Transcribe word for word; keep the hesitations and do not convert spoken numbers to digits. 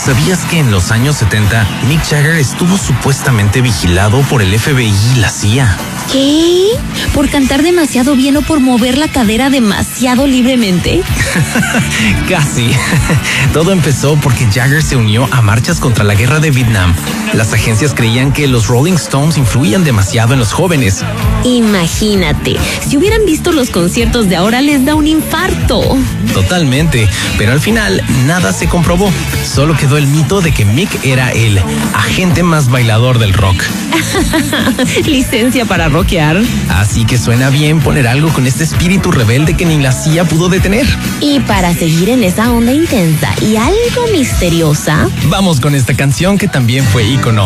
¿Sabías que en los años setenta Mick Jagger estuvo supuestamente vigilado por el F B I y la C I A? ¿Qué? ¿Por cantar demasiado bien o por mover la cadera demasiado libremente? Casi. Todo empezó porque Jagger se unió a marchas contra la guerra de Vietnam. Las agencias creían que los Rolling Stones influían demasiado en los jóvenes. Imagínate, si hubieran visto los conciertos de ahora les da un infarto. Totalmente, pero al final nada se comprobó. Solo quedó el mito de que Mick era el agente más bailador del rock. Licencia para rockear. Así que suena bien poner algo con este espíritu rebelde que ni la C I A pudo detener. Y para seguir en esa onda intensa y algo misteriosa, vamos con esta canción que también fue ícono.